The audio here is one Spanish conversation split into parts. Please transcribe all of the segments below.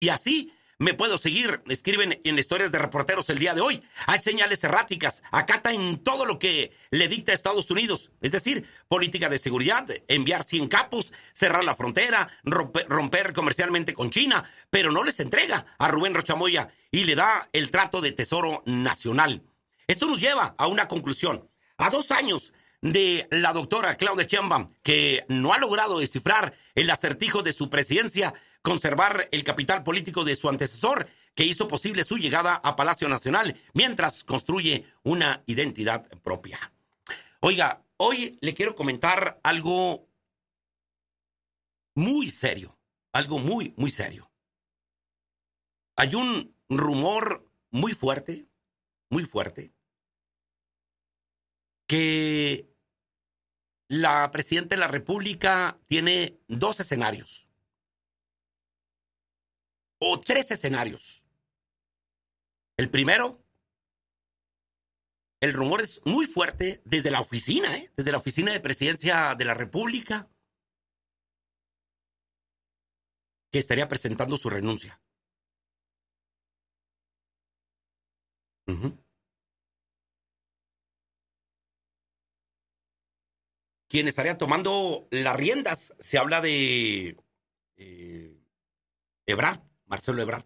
Y así me puedo seguir. Escriben en Historias de Reporteros el día de hoy. Hay señales erráticas. Acata en todo lo que le dicta Estados Unidos. Es decir, política de seguridad, enviar 100 capos, cerrar la frontera, romper comercialmente con China, pero no les entrega a Rubén Rocha Moya y le da el trato de tesoro nacional. Esto nos lleva a una conclusión. A 2 años de la doctora Claudia Sheinbaum, que no ha logrado descifrar el acertijo de su presidencia, conservar el capital político de su antecesor, que hizo posible su llegada a Palacio Nacional, mientras construye una identidad propia. Oiga, hoy le quiero comentar algo muy serio, algo muy, muy serio. Hay un rumor muy fuerte, que la presidenta de la República tiene 2 escenarios. O 3 escenarios. El primero, el rumor es muy fuerte desde la oficina, desde la oficina de presidencia de la República, que estaría presentando su renuncia. Quien estaría tomando las riendas, se habla de Ebrard, Marcelo Ebrard.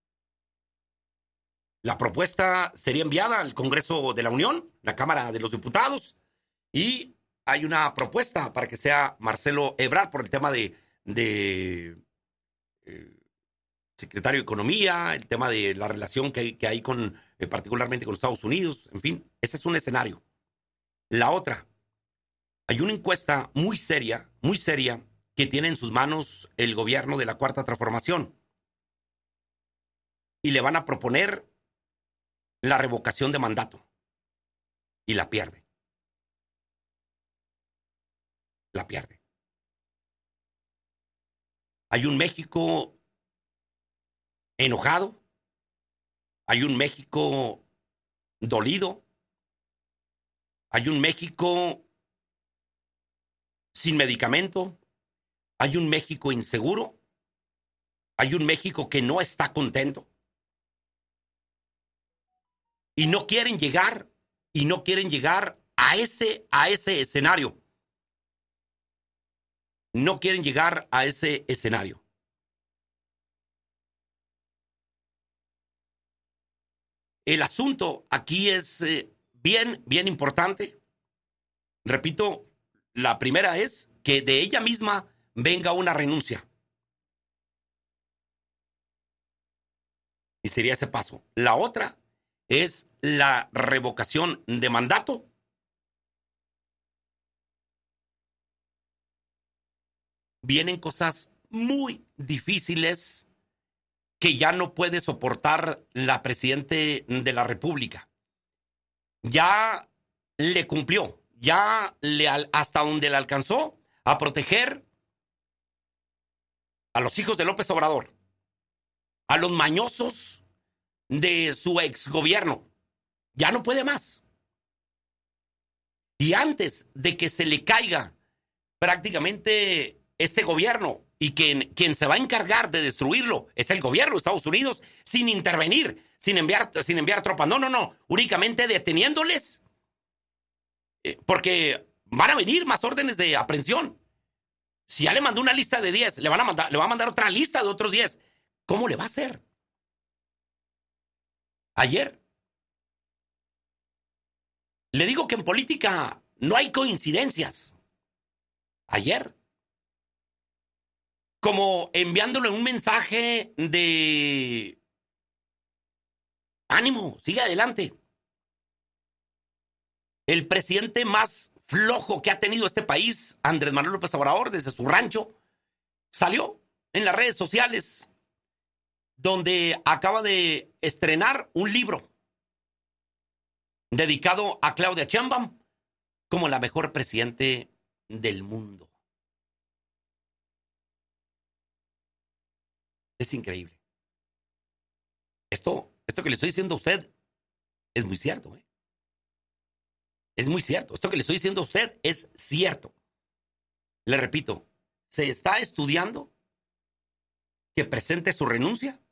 La propuesta sería enviada al Congreso de la Unión, la Cámara de los Diputados, y hay una propuesta para que sea Marcelo Ebrard por el tema de secretario de Economía, el tema de la relación que hay con, particularmente con Estados Unidos, en fin, ese es un escenario. La otra, hay una encuesta muy seria, que tiene en sus manos el gobierno de la Cuarta Transformación. Y le van a proponer la revocación de mandato. Y la pierde. La pierde. Hay un México enojado. Hay un México dolido. Hay un México sin medicamento. Hay un México inseguro. Hay un México que no está contento. Y no quieren llegar a ese escenario. No quieren llegar a ese escenario. El asunto aquí es bien importante. Repito, la primera es que de ella misma venga una renuncia. Y sería ese paso. La otra es la revocación de mandato. Vienen cosas muy difíciles que ya no puede soportar la presidenta de la República. Ya le cumplió, hasta donde le alcanzó a proteger a los hijos de López Obrador, a los mañosos de su exgobierno. Ya no puede más. Y antes de que se le caiga prácticamente este gobierno, y quien se va a encargar de destruirlo es el gobierno de Estados Unidos, sin intervenir, sin enviar tropas. No, únicamente deteniéndoles. Porque van a venir más órdenes de aprehensión. Si ya le mandó una lista de 10, le va a mandar otra lista de otros 10. ¿Cómo le va a hacer? Ayer le digo que en política no hay coincidencias. Ayer, como enviándole un mensaje de ánimo, sigue adelante. El presidente más flojo que ha tenido este país, Andrés Manuel López Obrador, desde su rancho, salió en las redes sociales, donde acaba de estrenar un libro dedicado a Claudia Sheinbaum como la mejor presidente del mundo. Es increíble. Esto que le estoy diciendo a usted es muy cierto, ¿eh? Es muy cierto. Esto que le estoy diciendo a usted es cierto. Le repito, se está estudiando que presente su renuncia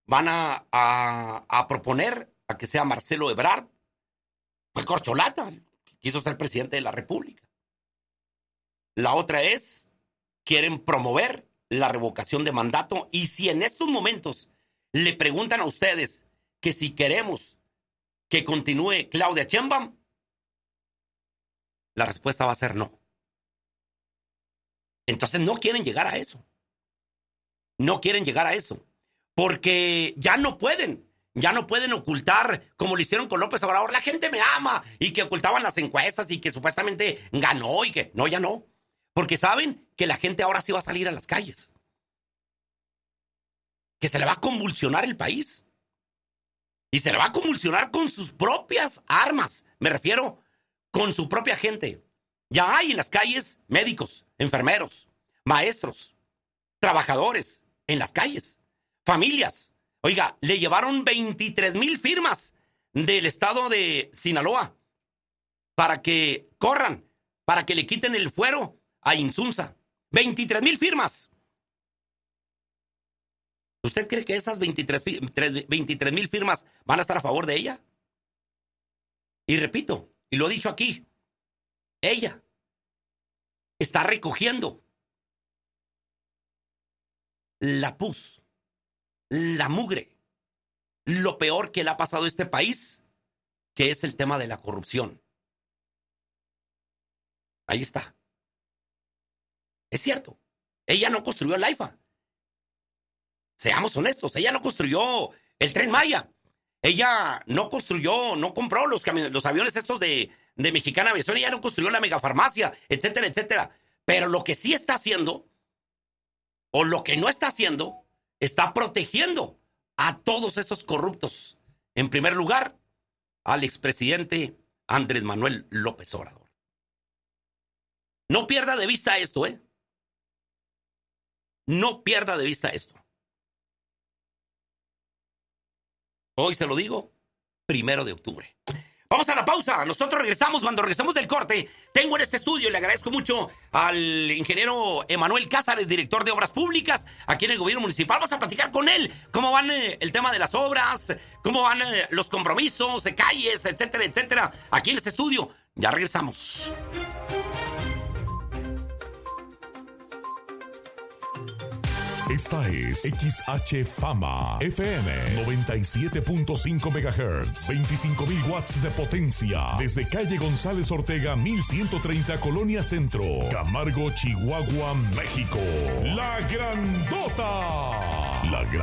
van a proponer a que sea Marcelo Ebrard. Fue corcholata, quiso ser presidente de la República. La otra es, quieren promover la revocación de mandato. Y si en estos momentos le preguntan a ustedes que si queremos que continúe Claudia Sheinbaum, la respuesta va a ser no. Entonces no quieren llegar a eso. No quieren llegar a eso. Porque ya no pueden ocultar, como lo hicieron con López Obrador, la gente me ama, y que ocultaban las encuestas y que supuestamente ganó y que... No, ya no. Porque saben que la gente ahora sí va a salir a las calles. Que se le va a convulsionar el país. Y se le va a convulsionar con sus propias armas. Me refiero con su propia gente. Ya hay en las calles médicos, enfermeros, maestros, trabajadores en las calles, familias. Oiga, le llevaron 23,000 firmas del estado de Sinaloa para que corran, para que le quiten el fuero a Insunza. 23,000 firmas. ¿Usted cree que esas 23,000 firmas van a estar a favor de ella? Y repito, y lo he dicho aquí, ella está recogiendo la pus, la mugre, lo peor que le ha pasado a este país, que es el tema de la corrupción. Ahí está. Es cierto, ella no construyó el AIFA. Seamos honestos, ella no construyó el Tren Maya. Ella no compró los aviones estos de Mexicana Aviación. Ella no construyó la megafarmacia, etcétera, etcétera. Pero lo que sí está haciendo, o lo que no está haciendo, está protegiendo a todos esos corruptos. En primer lugar, al expresidente Andrés Manuel López Obrador. No pierda de vista esto, ¿eh? No pierda de vista esto. Hoy se lo digo, 1 de octubre. Vamos a la pausa. Nosotros regresamos. Cuando regresemos del corte, tengo en este estudio, y le agradezco mucho al ingeniero Emanuel Cázares, director de Obras Públicas, aquí en el gobierno municipal. Vamos a platicar con él cómo van el tema de las obras, cómo van los compromisos de calles, etcétera, etcétera, aquí en este estudio. Ya regresamos. Esta es XH Fama FM 97.5 MHz, 25,000 watts de potencia, desde calle González Ortega 1130, Colonia Centro, Camargo, Chihuahua, México. La Grandota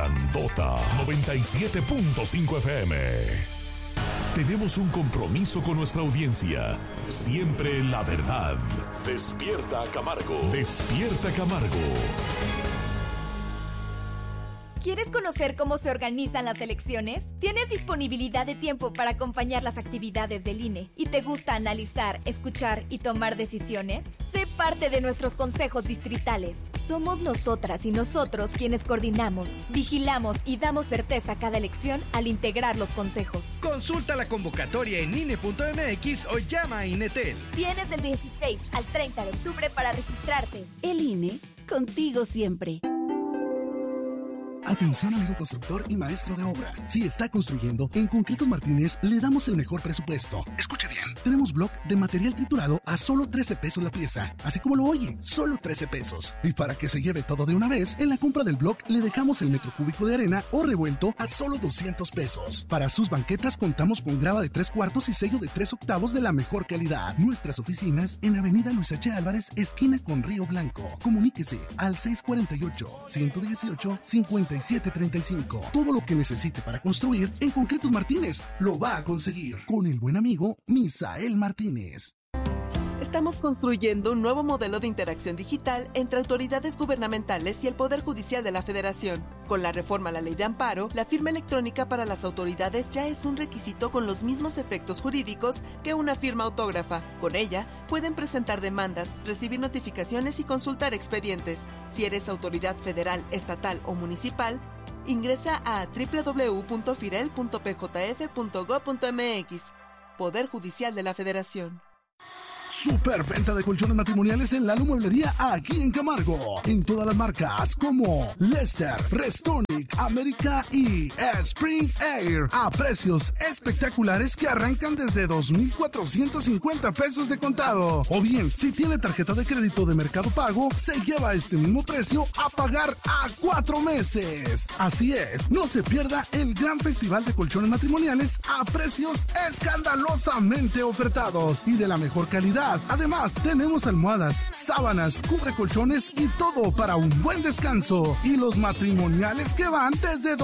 97.5 FM. Tenemos un compromiso con nuestra audiencia. Siempre la verdad. Despierta Camargo. Despierta Camargo. ¿Quieres conocer cómo se organizan las elecciones? ¿Tienes disponibilidad de tiempo para acompañar las actividades del INE y te gusta analizar, escuchar y tomar decisiones? Sé parte de nuestros consejos distritales. Somos nosotras y nosotros quienes coordinamos, vigilamos y damos certeza a cada elección al integrar los consejos. Consulta la convocatoria en INE.mx o llama a INETEL. Tienes del 16 al 30 de octubre para registrarte. El INE, contigo siempre. Atención, amigo constructor y maestro de obra. Si está construyendo, en Concretos Martínez le damos el mejor presupuesto. Escuche bien. Tenemos block de material triturado a solo 13 pesos la pieza. Así como lo oye, solo 13 pesos. Y para que se lleve todo de una vez, en la compra del block le dejamos el metro cúbico de arena o revuelto a solo 200 pesos. Para sus banquetas contamos con grava de 3/4 y sello de 3/8 de la mejor calidad. Nuestras oficinas en Avenida Luis H. Álvarez, esquina con Río Blanco. Comuníquese al 648-118-5735. Todo lo que necesite para construir, en Concretos Martínez lo va a conseguir. Con el buen amigo Misael Martínez. Estamos construyendo un nuevo modelo de interacción digital entre autoridades gubernamentales y el Poder Judicial de la Federación. Con la reforma a la Ley de Amparo, la firma electrónica para las autoridades ya es un requisito con los mismos efectos jurídicos que una firma autógrafa. Con ella, pueden presentar demandas, recibir notificaciones y consultar expedientes. Si eres autoridad federal, estatal o municipal, ingresa a www.firel.pjf.gov.mx. Poder Judicial de la Federación. Superventa de colchones matrimoniales en Lalo Mueblería aquí en Camargo. En todas las marcas como Lester, Restoni, Pacific, América y Spring Air a precios espectaculares que arrancan desde 2,450 pesos de contado. O bien, si tiene tarjeta de crédito de Mercado Pago, se lleva este mismo precio a pagar a 4 meses. Así es, no se pierda el gran festival de colchones matrimoniales a precios escandalosamente ofertados y de la mejor calidad. Además, tenemos almohadas, sábanas, cubre colchones y todo para un buen descanso. Y los matrimoniales que van desde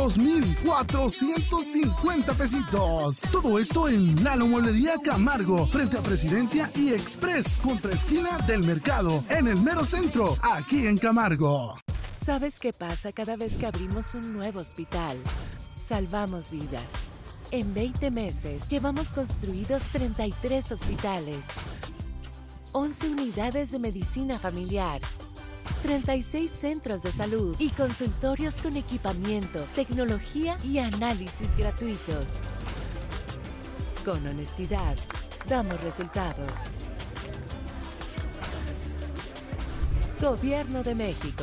2,450 pesitos. Todo esto en Lalo Mueblería Camargo, frente a Presidencia y Express, contraesquina del mercado, en el mero centro, aquí en Camargo. ¿Sabes qué pasa cada vez que abrimos un nuevo hospital? Salvamos vidas. En 20 meses llevamos construidos 33 hospitales, 11 unidades de medicina familiar, 36 centros de salud y consultorios con equipamiento, tecnología y análisis gratuitos. Con honestidad, damos resultados. Gobierno de México.